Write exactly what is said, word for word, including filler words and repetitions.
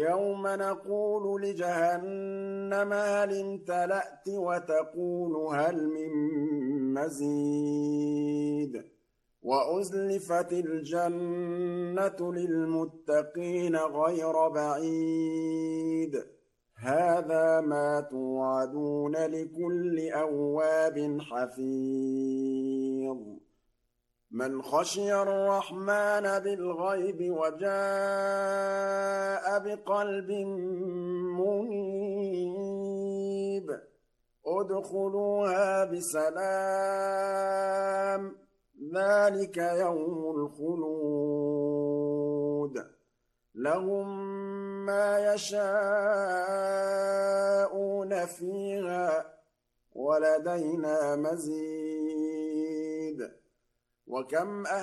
ويوم نقول لجهنم هل امتلأت وتقول هل من مزيد وأزلفت الجنة للمتقين غير بعيد هذا ما توعدون لكل أواب حفيظ من خشي الرحمن بالغيب وجاء بقلب منيب ادخلوها بسلام ذلك يوم الخلود لهم ما يشاءون فيها ولدينا مزيد وكم